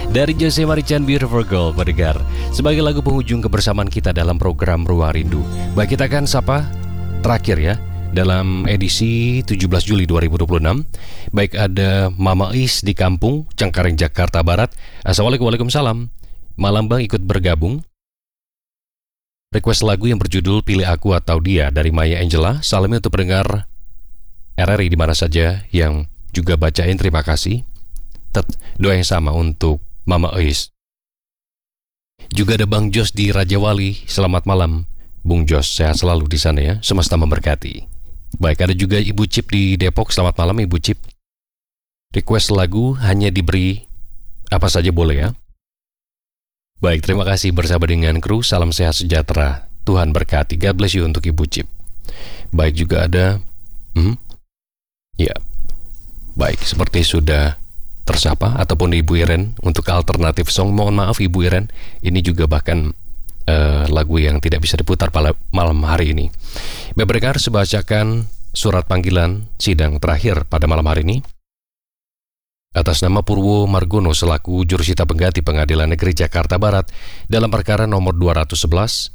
Dari Jose Marichan, Beautiful Girl, pendengar. Sebagai lagu penghujung kebersamaan kita dalam program Ruang Rindu. Baik, kita akan sapa terakhir ya, dalam edisi 17 Juli 2026. Baik, ada Mama Is di kampung Cengkareng, Jakarta Barat. Assalamualaikum, waalaikumsalam. Malam Bang, ikut bergabung. Request lagu yang berjudul Pilih Aku Atau Dia dari Maya Angela. Salamnya untuk pendengar RRI di mana saja yang juga bacain, terima kasih. Doa yang sama untuk Mama Is. Juga ada Bang Jos di Raja Wali. Selamat malam Bung Jos, sehat selalu di sana ya, semesta memberkati. Baik, ada juga Ibu Cip di Depok. Selamat malam Ibu Cip. Request lagu hanya diberi apa saja boleh ya. Baik, terima kasih bersama dengan kru. Salam sehat sejahtera, Tuhan berkati. God bless you untuk Ibu Cip. Baik, juga ada ya, baik, seperti sudah tersapa, ataupun Ibu Iren untuk alternatif song. Mohon maaf Ibu Iren, ini juga bahkan lagu yang tidak bisa diputar pada malam hari ini. Berdengar sebacakan surat panggilan sidang terakhir pada malam hari ini atas nama Purwo Margono selaku jurusita pengganti Pengadilan Negeri Jakarta Barat dalam perkara nomor 211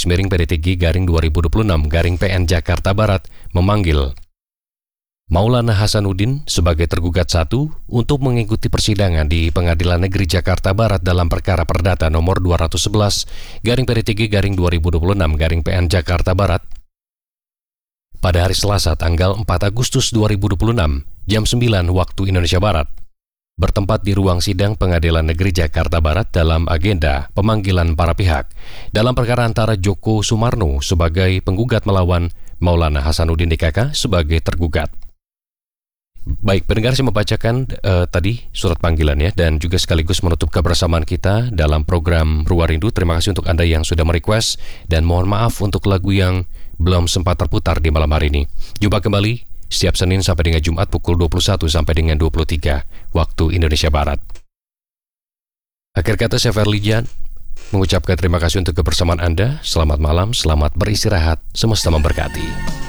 /PDTG/2026 Jakarta Barat memanggil Maulana Hasanuddin sebagai tergugat 1 untuk mengikuti persidangan di Pengadilan Negeri Jakarta Barat dalam perkara perdata nomor 211 /PDTG/2026 Jakarta Barat pada hari Selasa tanggal 4 Agustus 2026 jam 9 waktu Indonesia Barat, bertempat di ruang sidang Pengadilan Negeri Jakarta Barat dalam agenda pemanggilan para pihak dalam perkara antara Joko Sumarno sebagai penggugat melawan Maulana Hasanuddin DKK sebagai tergugat. Baik, pendengar, saya membacakan tadi surat panggilannya dan juga sekaligus menutup kebersamaan kita dalam program Ruang Rindu. Terima kasih untuk Anda yang sudah merequest dan mohon maaf untuk lagu yang belum sempat terputar di malam hari ini. Jumpa kembali setiap Senin sampai dengan Jumat pukul 21 sampai dengan 23 waktu Indonesia Barat. Akhir kata, saya Ferlijan mengucapkan terima kasih untuk kebersamaan Anda. Selamat malam, selamat beristirahat, semesta memberkati.